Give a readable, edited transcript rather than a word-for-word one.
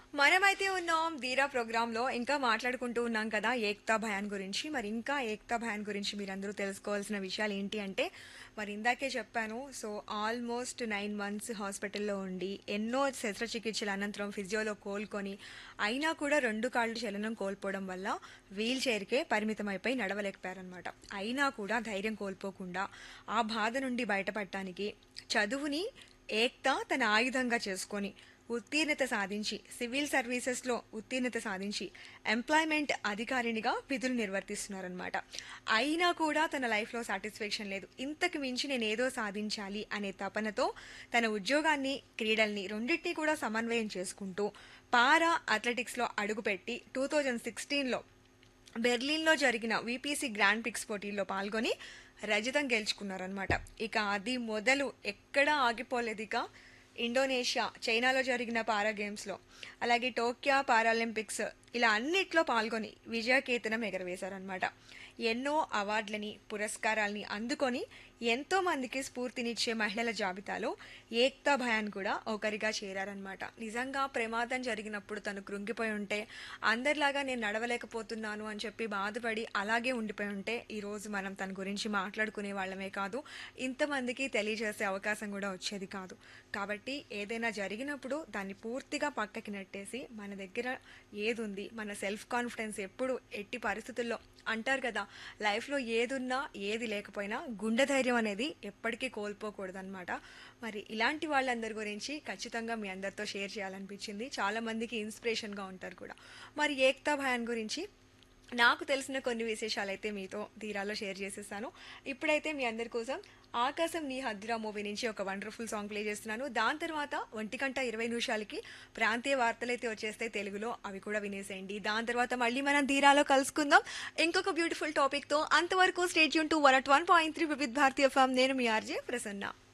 మనమైతే ఉన్నాం ధీరా ప్రోగ్రాంలో ఇంకా మాట్లాడుకుంటూ ఉన్నాం కదా ఏక్తా భయాన్ గురించి. మరి ఇంకా ఏక్తా భయాన్ గురించి మీరందరూ తెలుసుకోవాల్సిన విషయాలు ఏంటి అంటే, మరి ఇందాకే చెప్పాను. సో ఆల్మోస్ట్ 9 మంత్స్ హాస్పిటల్లో ఉండి ఎన్నో శస్త్రచికిత్సల అనంతరం ఫిజియోలో కోలుకొని అయినా కూడా రెండు కాళ్ళు చలనం కోల్పోవడం వల్ల వీల్ చైర్కే పరిమితం అయిపోయి నడవలేకపోయారనమాట. అయినా కూడా ధైర్యం కోల్పోకుండా ఆ బాధ నుండి బయటపడటానికి చదువుని ఏక్తా తన ఆయుధంగా చేసుకొని ఉత్తీర్ణత సాధించి సివిల్ సర్వీసెస్లో ఉత్తీర్ణత సాధించి ఎంప్లాయ్మెంట్ అధికారినిగా విధులు నిర్వర్తిస్తున్నారనమాట. అయినా కూడా తన లైఫ్లో సాటిస్ఫాక్షన్ లేదు. ఇంతకు మించి నేను ఏదో సాధించాలి అనే తపనతో తన ఉద్యోగాన్ని క్రీడల్ని రెండింటినీ కూడా సమన్వయం చేసుకుంటూ పారా అథ్లెటిక్స్లో అడుగుపెట్టి 2016లో బెర్లిన్లో జరిగిన వీపీసీ గ్రాండ్ పిక్స్ పోటీల్లో పాల్గొని రజతం గెలుచుకున్నారనమాట. ఇక అది మొదలు ఎక్కడా ఆగిపోలేదు. ఇక ఇండోనేషియా, చైనాలో జరిగిన పారా గేమ్స్లో, అలాగే టోక్యో పారాలింపిక్స్ ఇలా అన్నిట్లో పాల్గొని విజయకేతనం ఎగరవేశారనమాట. ఎన్నో అవార్డులని పురస్కారాల్ని అందుకొని ఎంతో మందికి స్ఫూర్తినిచ్చే మహిళల జాబితాలో ఏక్తా భయాన్ కూడా ఒకరిగా చేరారనమాట. నిజంగా ప్రమాదం జరిగినప్పుడు తను కృంగిపోయి ఉంటే, అందరిలాగా నేను నడవలేకపోతున్నాను అని చెప్పి బాధపడి అలాగే ఉండిపోయి ఉంటే ఈరోజు మనం తన గురించి మాట్లాడుకునే వాళ్ళమే కాదు, ఇంతమందికి తెలియజేసే అవకాశం కూడా వచ్చేది కాదు. కాబట్టి ఏదైనా జరిగినప్పుడు దాన్ని పూర్తిగా పక్కకి నెట్టేసి మన దగ్గర ఏది ఉంది, మన సెల్ఫ్ కాన్ఫిడెన్స్ ఎప్పుడు ఎట్టి పరిస్థితుల్లో అంటారు కదా, లైఫ్లో ఏదున్నా ఏది లేకపోయినా గుండె ధైర్యం అనేది ఎప్పటికీ కోల్పోకూడదన్నమాట. మరి ఇలాంటి వాళ్ళందరి గురించి ఖచ్చితంగా మీ అందరితో షేర్ చేయాలనిపించింది. చాలా మందికి ఇన్స్పిరేషన్గా ఉంటారు కూడా. మరి ఏక్తా భయాన్ గురించి నాకు తెలిసిన కొన్ని విశేషాలు అయితే మీతో ధీరాలో షేర్ చేసేసాను. ఇప్పుడైతే మీ అందరి కోసం ఆకాశం నీ హద్దురా మూవీ నుంచి ఒక వండర్ఫుల్ సాంగ్ ప్లే చేస్తున్నాను. దాని తర్వాత 1:20 ప్రాంతీయ వార్తలు అయితే వచ్చేస్తాయి తెలుగులో, అవి కూడా వినేసేయండి. దాని తర్వాత మళ్ళీ మనం ధీరాలో కలుసుకుందాం ఇంకొక బ్యూటిఫుల్ టాపిక్తో. అంతవరకు stay tune to 101.3 Vividh Bharatiya FM. నేను మీ ఆర్జే ప్రసన్న.